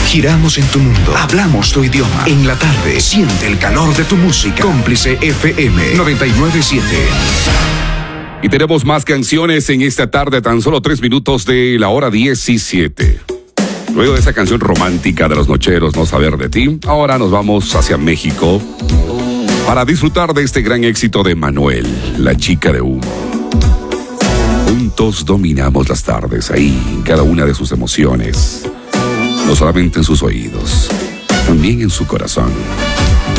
Giramos en tu mundo. Hablamos tu idioma. En la tarde, siente el calor de tu música. Cómplice FM 997. Y tenemos más canciones en esta tarde, tan solo 3 minutos de la hora 17. Luego de esa canción romántica de los Nocheros, No Saber de Ti, ahora nos vamos hacia México para disfrutar de este gran éxito de Manuel, La Chica de Humo. Juntos dominamos las tardes, ahí, en cada una de sus emociones. No solamente en sus oídos, también en su corazón.